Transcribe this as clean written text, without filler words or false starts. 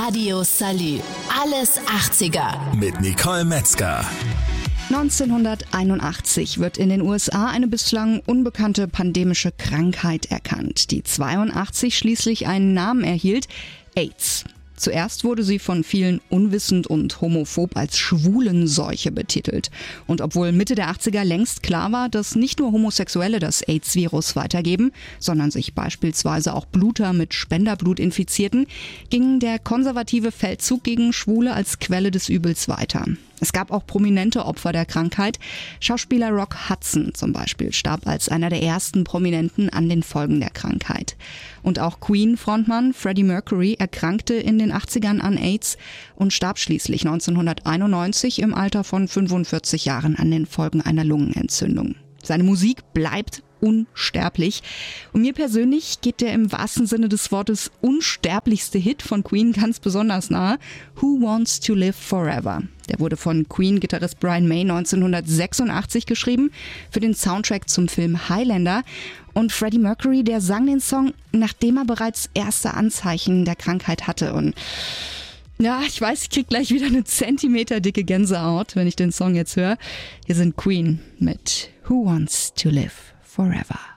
Radio Salü. Alles 80er. Mit Nicole Metzger. 1981 wird in den USA eine bislang unbekannte pandemische Krankheit erkannt, die 82 schließlich einen Namen erhielt: AIDS. Zuerst wurde sie von vielen unwissend und homophob als Schwulenseuche betitelt. Und obwohl Mitte der 80er längst klar war, dass nicht nur Homosexuelle das AIDS-Virus weitergeben, sondern sich beispielsweise auch Bluter mit Spenderblut infizierten, ging der konservative Feldzug gegen Schwule als Quelle des Übels weiter. Es gab auch prominente Opfer der Krankheit. Schauspieler Rock Hudson zum Beispiel starb als einer der ersten Prominenten an den Folgen der Krankheit. Und auch Queen-Frontmann Freddie Mercury erkrankte in den 80ern an AIDS und starb schließlich 1991 im Alter von 45 Jahren an den Folgen einer Lungenentzündung. Seine Musik bleibt unsterblich. Und mir persönlich geht der im wahrsten Sinne des Wortes unsterblichste Hit von Queen ganz besonders nahe: Who Wants to Live Forever. Der wurde von Queen-Gitarrist Brian May 1986 geschrieben für den Soundtrack zum Film Highlander. Und Freddie Mercury, der sang den Song, nachdem er bereits erste Anzeichen der Krankheit hatte. Und ja, ich weiß, ich krieg gleich wieder eine zentimeterdicke Gänsehaut, wenn ich den Song jetzt höre. Hier sind Queen mit Who Wants to Live Forever.